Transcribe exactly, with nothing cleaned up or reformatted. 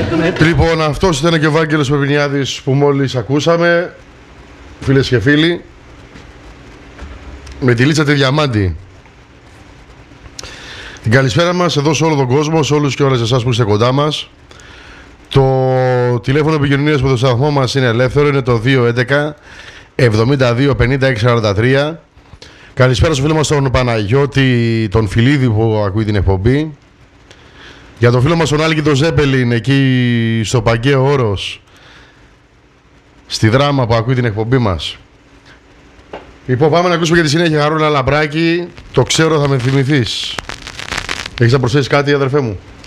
Λοιπόν, αυτός ήταν και ο Βάγγελος Πεπινιάδης που μόλις ακούσαμε. Φίλες και φίλοι, με τη Λίτσα τη Διαμάντη. Την καλησπέρα μας εδώ σε όλο τον κόσμο, σε όλους και όλες εσάς που είστε κοντά μας. Το τηλέφωνο επικοινωνίας με το σταθμό μας είναι ελεύθερο, είναι το δύο έντεκα εβδομήντα δύο πενήντα έξι σαράντα τρία. Καλησπέρα στο φίλο μας τον Παναγιώτη, τον Φιλίδη που ακούει την εκπομπή. Για τον φίλο μας τον Άλκη τον Ζέπελιν, εκεί στο Παγκαίο Όρος, στη Δράμα που ακούει την εκπομπή μας. Λοιπόν, πάμε να ακούσουμε για τη συνέχεια Χαρούλα Λαμπράκη. Το ξέρω θα με θυμηθείς. Έχεις να προσθέσεις κάτι, αδερφέ μου?